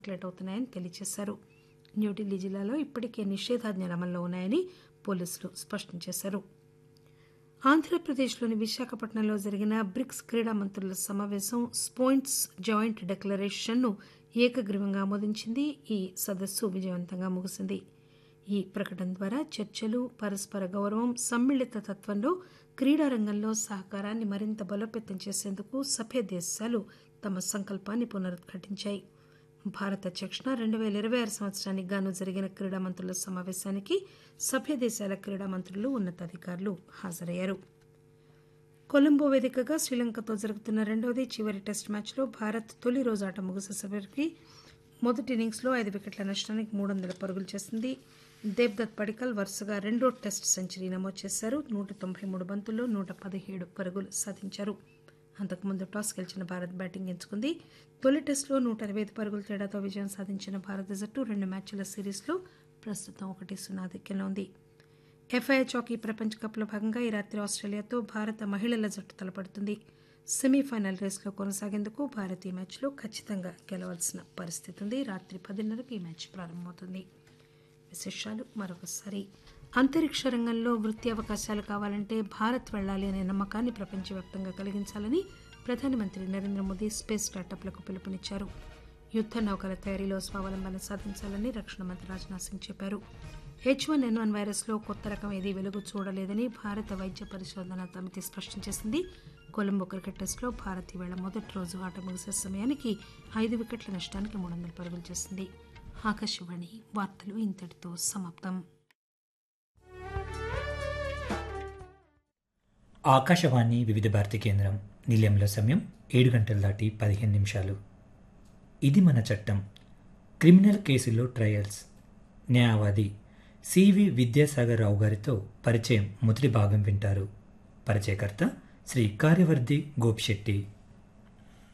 అవుతున్నాయని తెలియజేశారు. న్యూఢిల్లీ జిల్లాలో ఇప్పటికే నిషేధాజ్ఞలు అమల్లో ఉన్నాయని పోలీసులు స్పష్టం చేశారు. ఆంధ్రప్రదేశ్లోని విశాఖపట్నంలో జరిగిన బ్రిక్స్ క్రీడా మంత్రుల సమావేశం స్పోయింట్స్ జాయింట్ డిక్లరేషన్ను ఏకగ్రీవంగా ఆమోదించింది. ఈ సదస్సు విజయవంతంగా ముగిసింది. ఈ ప్రకటన ద్వారా చర్చలు, పరస్పర గౌరవం, సమ్మిళిత తత్వంలో క్రీడారంగంలో సహకారాన్ని మరింత బలోపేతం చేసేందుకు సభ్య దేశాలు తమ సంకల్పాన్ని పునరుద్ఘాటించాయి. భారత అధ్యక్షున 2026 సంవత్సరానికి గాను జరిగిన క్రీడా మంత్రుల సమావేశానికి సభ్య దేశాల క్రీడా మంత్రులు, ఉన్నతాధికారులు హాజరయ్యారు. కొలంబో వేదికగా శ్రీలంకతో జరుగుతున్న రెండవది చివరి టెస్ట్ మ్యాచ్లో భారత్ తొలి రోజు ఆట ముగిసేసరికి మొదటి ఇన్నింగ్స్లో 5 వికెట్ల నష్టానికి 300 పరుగులు చేసింది. దేవ్దత్ పడికల్ వరుసగా రెండో టెస్ట్ సెంచరీ నమోదు చేశారు. 193 బంతుల్లో 117 పరుగులు సాధించారు. అంతకుముందు టాస్ గెలిచిన భారత్ బ్యాటింగ్ ఎంచుకుంది. తొలి టెస్టులో 125 పరుగుల తేడాతో విజయం సాధించిన భారత జట్టు 2 మ్యాచ్ల సిరీస్లో ప్రస్తుతం 1-0 ఆధిక్యంలో ఉంది. ఎఫ్ఐహెచ్ హాకీ ప్రపంచ కప్లో భాగంగా ఈ రాత్రి ఆస్ట్రేలియాతో భారత మహిళల జట్టు తలపడుతుంది. సెమీఫైనల్ రేసులో కొనసాగేందుకు భారత్ ఈ మ్యాచ్లో ఖచ్చితంగా గెలవాల్సిన పరిస్థితి ఉంది. రాత్రి 10:30కి ఈ మ్యాచ్ ప్రారంభమవుతుంది. విశేషాలు మరొకసారి. అంతరిక్ష రంగంలో వృత్తి అవకాశాలు కావాలంటే భారత్ వెళ్లాలి అనే నమ్మకాన్ని ప్రపంచవ్యాప్తంగా కలిగించాలని ప్రధానమంత్రి నరేంద్ర మోదీ స్పేస్ స్టార్టప్లకు పిలుపునిచ్చారు. యుద్ద నౌకల తయారీలో స్వావలంబన సాధించాలని రక్షణ మంత్రి రాజ్నాథ్ సింగ్ చెప్పారు. H1N1 వైరస్లో కొత్త రకం ఏదీ వెలుగు చూడలేదని భారత వైద్య పరిశోధన సమితి స్పష్టం చేసింది. కొలంబో క్రికెట్ టెస్టులో భారత్ ఈవేళ మొదటి రోజు ఆట ముగిసే సమయానికి 5 వికెట్ల నష్టానికి 300 పరుగులు చేసింది. ఆకాశవాణి వార్తలు ఇంతటితో సమాప్తం. ఆకాశవాణి వివిధ భారతి కేంద్రం నిలయంలో సమయం 7 గంటలు దాటి 15 నిమిషాలు. ఇది మన చట్టం. క్రిమినల్ కేసుల్లో ట్రయల్స్. న్యాయవాది సివి విద్యాసాగర్ రావు గారితో పరిచయం మొదటి భాగం వింటారు. పరిచయకర్త శ్రీ కార్యవర్ధి గోపిశెట్టి.